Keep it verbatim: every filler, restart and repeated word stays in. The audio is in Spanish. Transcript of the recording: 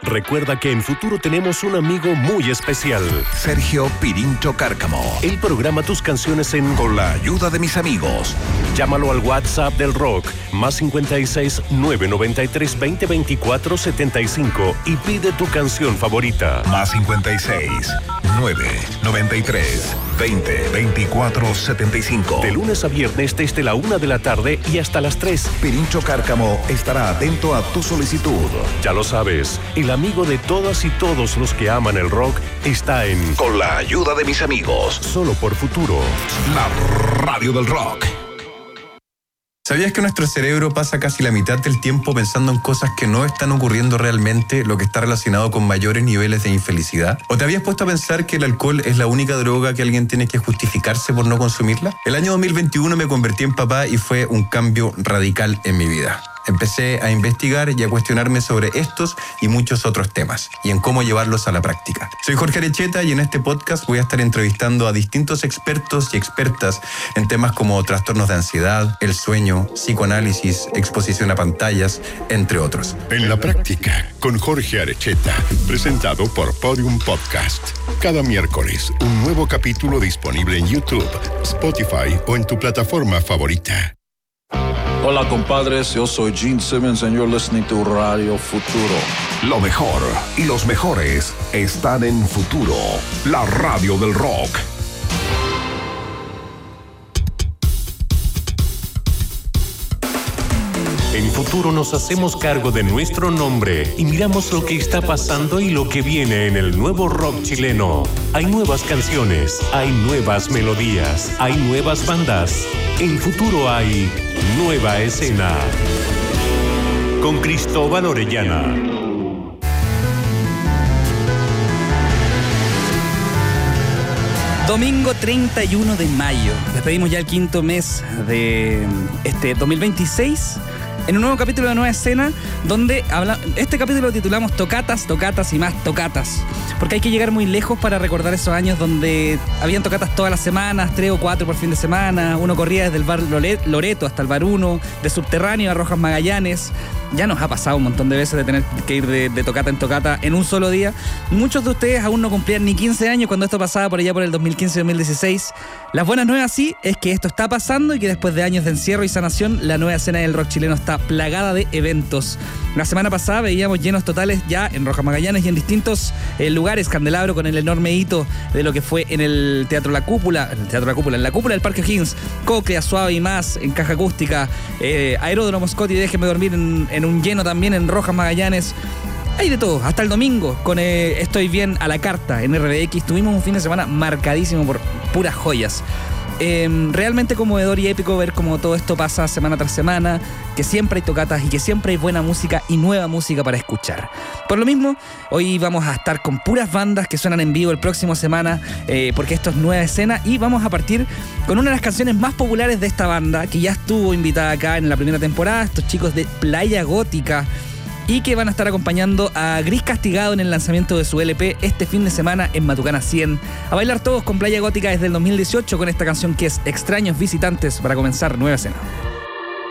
Recuerda que en Futuro tenemos un amigo muy especial. Sergio Pirincho Cárcamo. Él programa tus canciones en Con la ayuda de mis amigos. Llámalo al WhatsApp del rock, más cincuenta y seis, nueve noventa y tres, veinte, veinticuatro, setenta y cinco y pide tu canción favorita. Más cincuenta y seis, nueve noventa y tres, veinte, veinticuatro, setenta y cinco. De lunes a viernes desde la una de la tarde y hasta las tres. Pirincho Cárcamo estará atento a tu solicitud. Ya lo sabes, el amigo de todas y todos los que aman el rock está en Con la ayuda de mis amigos. Solo por Futuro. La radio del rock. ¿Sabías que nuestro cerebro pasa casi la mitad del tiempo pensando en cosas que no están ocurriendo realmente, lo que está relacionado con mayores niveles de infelicidad? ¿O te habías puesto a pensar que el alcohol es la única droga que alguien tiene que justificarse por no consumirla? El año dos mil veintiuno me convertí en papá y fue un cambio radical en mi vida. Empecé a investigar y a cuestionarme sobre estos y muchos otros temas y en cómo llevarlos a la práctica. Soy Jorge Arecheta y en este podcast voy a estar entrevistando a distintos expertos y expertas en temas como trastornos de ansiedad, el sueño, psicoanálisis, exposición a pantallas, entre otros. En la práctica, con Jorge Arecheta, presentado por Podium Podcast. Cada miércoles, un nuevo capítulo disponible en YouTube, Spotify o en tu plataforma favorita. Hola compadres, yo soy Gene Simmons and you're listening to Radio Futuro. Lo mejor y los mejores están en Futuro, la radio del rock. En Futuro nos hacemos cargo de nuestro nombre y miramos lo que está pasando y lo que viene en el nuevo rock chileno. Hay nuevas canciones, hay nuevas melodías, hay nuevas bandas. En Futuro hay nueva escena. Con Cristóbal Orellana. Domingo treinta y uno de mayo. Despedimos ya el quinto mes de este dos mil veintiséis en un nuevo capítulo de Nueva Escena, donde habla, este capítulo lo titulamos Tocatas, Tocatas y más Tocatas, porque hay que llegar muy lejos para recordar esos años donde habían tocatas todas las semanas, tres o cuatro por fin de semana. Uno corría desde el bar Loreto hasta el bar Uno, de Subterráneo a Rojas Magallanes. Ya nos ha pasado un montón de veces de tener que ir de, de tocata en tocata en un solo día. Muchos de ustedes aún no cumplían ni quince años cuando esto pasaba por allá por el dos mil quince dos mil dieciséis. Las buenas nuevas sí es que esto está pasando y que después de años de encierro y sanación, la nueva escena del rock chileno está plagada de eventos. La semana pasada veíamos llenos totales ya en Rojas Magallanes y en distintos eh, lugares. Candelabro con el enorme hito de lo que fue en el Teatro La Cúpula, en el Teatro La Cúpula, en la Cúpula del Parque O'Higgins, Cóclea, Suave y más, en Caja Acústica, eh, Aeródromo Scott y Déjeme Dormir en, en un lleno también en Rojas Magallanes. Hay de todo, hasta el domingo con eh, Estoy Bien a la carta en R B X. Tuvimos un fin de semana marcadísimo por puras joyas. Eh, realmente conmovedor y épico ver cómo todo esto pasa semana tras semana, que siempre hay tocatas y que siempre hay buena música y nueva música para escuchar. Por lo mismo, hoy vamos a estar con puras bandas que suenan en vivo el próximo semana, eh, porque esto es Nueva Escena, y vamos a partir con una de las canciones más populares de esta banda, que ya estuvo invitada acá en la primera temporada, estos chicos de Playa Gótica, y que van a estar acompañando a Gris Castigado en el lanzamiento de su L P este fin de semana en Matucana cien. A bailar todos con Playa Gótica desde el dos mil dieciocho con esta canción que es Extraños Visitantes para comenzar Nueva Escena.